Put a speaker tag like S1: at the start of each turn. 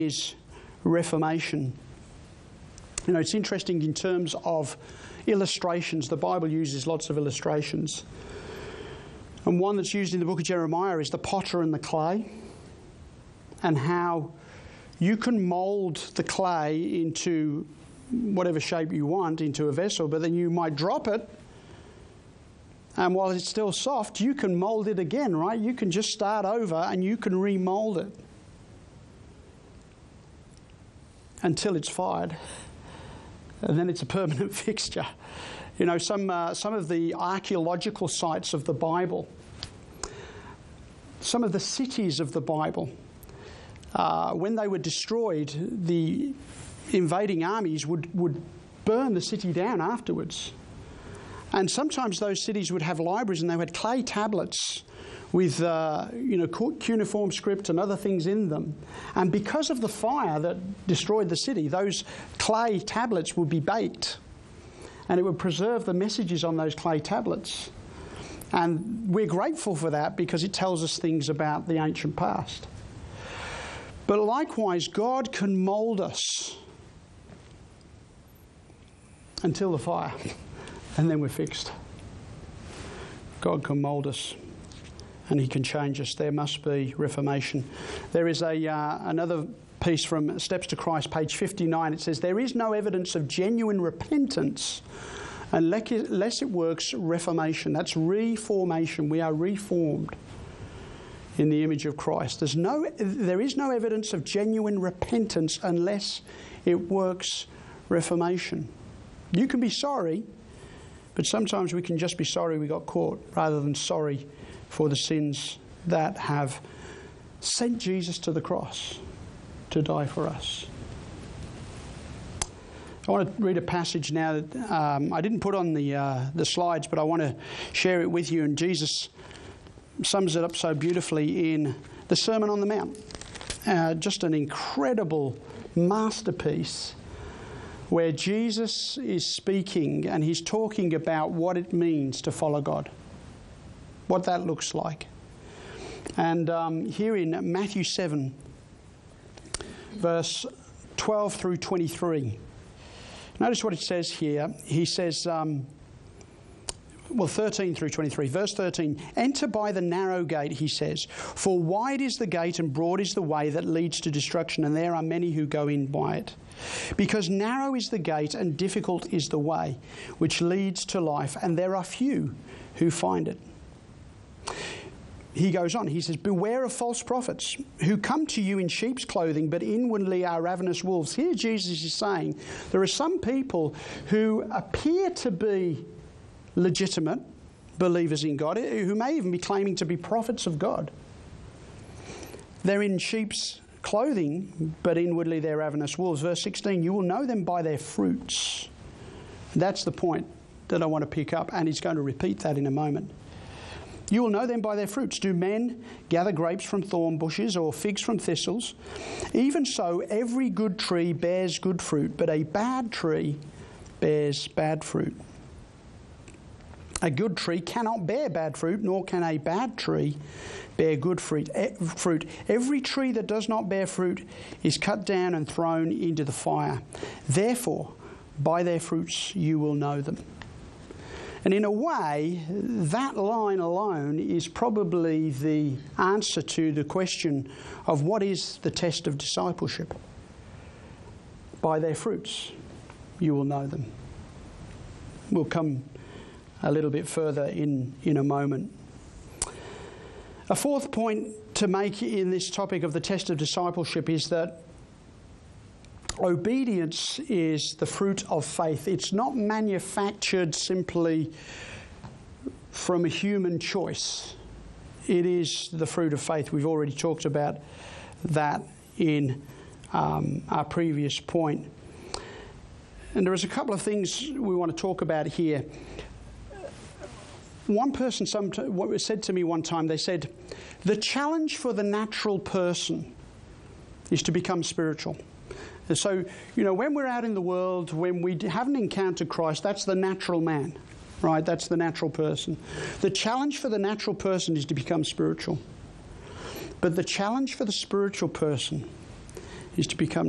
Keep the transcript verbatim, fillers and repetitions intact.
S1: is reformation. You know, it's interesting in terms of illustrations. The Bible uses lots of illustrations. And one that's used in the book of Jeremiah is the potter and the clay, and how you can mould the clay into whatever shape you want, into a vessel, but then you might drop it, and while it's still soft, you can mould it again, right? You can just start over and you can remould it until it's fired. And then it's a permanent fixture. You know, some uh, some of the archaeological sites of the Bible, some of the cities of the Bible, uh, when they were destroyed, the invading armies would, would burn the city down afterwards. And sometimes those cities would have libraries, and they had clay tablets with uh, you know, cuneiform script and other things in them. And because of the fire that destroyed the city, those clay tablets would be baked, and it would preserve the messages on those clay tablets. And we're grateful for that because it tells us things about the ancient past. But likewise, God can mould us until the fire, and then we're fixed. God can mould us, and He can change us. There must be reformation. There is a uh, another piece from Steps to Christ, page fifty-nine. It says, "There is no evidence of genuine repentance unless it works reformation." That's reformation. We are reformed in the image of Christ. There's no, there is no evidence of genuine repentance unless it works reformation. You can be sorry, but sometimes we can just be sorry we got caught rather than sorry for the sins that have sent Jesus to the cross to die for us. I want to read a passage now that um, I didn't put on the uh, the slides, but I want to share it with you. And Jesus sums it up so beautifully in the Sermon on the Mount. Uh, just an incredible masterpiece where Jesus is speaking, and He's talking about what it means to follow God, what that looks like. And um, here in Matthew seven, verse twelve through twenty-three, notice what it says here. He says, um, well, thirteen through twenty-three. Verse thirteen, "Enter by the narrow gate," He says, "for wide is the gate and broad is the way that leads to destruction, and there are many who go in by it. Because narrow is the gate and difficult is the way which leads to life, and there are few who find it." He goes on, he says, "Beware of false prophets who come to you in sheep's clothing, but inwardly are ravenous wolves." Here Jesus is saying there are some people who appear to be legitimate believers in God, who may even be claiming to be prophets of God. They're in sheep's clothing, but inwardly they're ravenous wolves. Verse sixteen, "You will know them by their fruits." That's the point that I want to pick up, and He's going to repeat that in a moment. "You will know them by their fruits. Do men gather grapes from thorn bushes or figs from thistles? Even so, every good tree bears good fruit, but a bad tree bears bad fruit. A good tree cannot bear bad fruit, nor can a bad tree bear good fruit. Fruit. Every tree that does not bear fruit is cut down and thrown into the fire. Therefore, by their fruits you will know them." And in a way, that line alone is probably the answer to the question of what is the test of discipleship. By their fruits you will know them. We'll come a little bit further in, in a moment. A fourth point to make in this topic of the test of discipleship is that obedience is the fruit of faith. It's not manufactured simply from a human choice. It is the fruit of faith. We've already talked about that in um, our previous point. And there is a couple of things we want to talk about here. One person some what said to me one time, they said, the challenge for the natural person is to become spiritual. And so, you know, when we're out in the world, when we haven't encountered Christ, that's the natural man, right? That's the natural person. The challenge for the natural person is to become spiritual. But the challenge for the spiritual person is to become